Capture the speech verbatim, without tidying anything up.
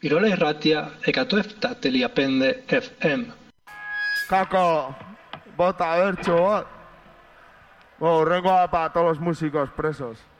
Irola Irratia, ekatu efta teliapende F M. Kako, bota bertxo bat. Bueno, urrengoa para todos los músicos presos.